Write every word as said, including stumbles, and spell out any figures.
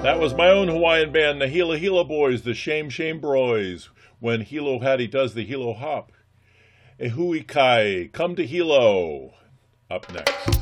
That was my own Hawaiian band, the Hila Hila Boys, the Shame Shame Broys, when Hilo Hattie does the Hilo Hop. E hui kai, come to Hilo. Up next.